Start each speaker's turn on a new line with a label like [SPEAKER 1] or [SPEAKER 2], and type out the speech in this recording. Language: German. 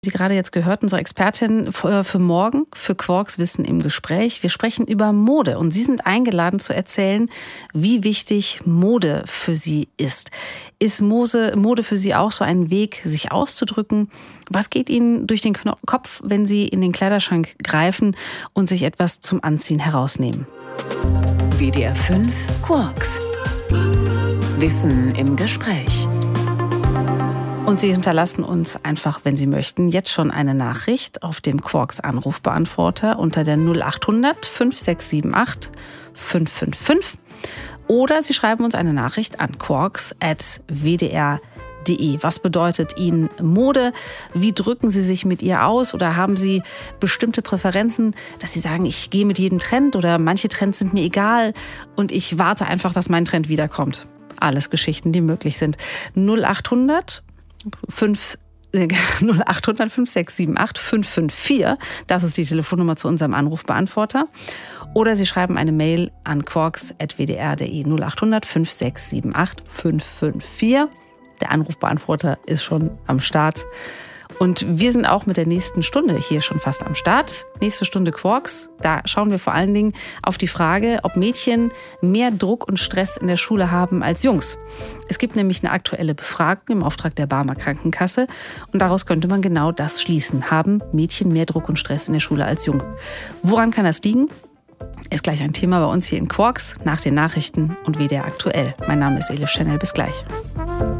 [SPEAKER 1] Sie gerade jetzt gehört, unsere Expertin für morgen, für Quarks Wissen im Gespräch. Wir sprechen über Mode und Sie sind eingeladen zu erzählen, wie wichtig Mode für Sie ist. Ist Mode für Sie auch so ein Weg, sich auszudrücken? Was geht Ihnen durch den Kopf, wenn Sie in den Kleiderschrank greifen und sich etwas zum Anziehen herausnehmen?
[SPEAKER 2] WDR 5 Quarks. Wissen im Gespräch.
[SPEAKER 1] Und Sie hinterlassen uns einfach, wenn Sie möchten, jetzt schon eine Nachricht auf dem Quarks Anrufbeantworter unter der 0800 5678 555. Oder Sie schreiben uns eine Nachricht an quarks@wdr.de. Was bedeutet Ihnen Mode? Wie drücken Sie sich mit ihr aus? Oder haben Sie bestimmte Präferenzen, dass Sie sagen, ich gehe mit jedem Trend oder manche Trends sind mir egal und ich warte einfach, dass mein Trend wiederkommt? Alles Geschichten, die möglich sind. 0800 5678 554. Das ist die Telefonnummer zu unserem Anrufbeantworter. Oder Sie schreiben eine Mail an quarks@wdr.de 0800 5678 554. Der Anrufbeantworter ist schon am Start. Und wir sind auch mit der nächsten Stunde hier schon fast am Start. Nächste Stunde Quarks. Da schauen wir vor allen Dingen auf die Frage, ob Mädchen mehr Druck und Stress in der Schule haben als Jungs. Es gibt nämlich eine aktuelle Befragung im Auftrag der Barmer Krankenkasse. Und daraus könnte man genau das schließen. Haben Mädchen mehr Druck und Stress in der Schule als Jungs? Woran kann das liegen? Ist gleich ein Thema bei uns hier in Quarks nach den Nachrichten und WDR aktuell. Mein Name ist Elif Channel. Bis gleich.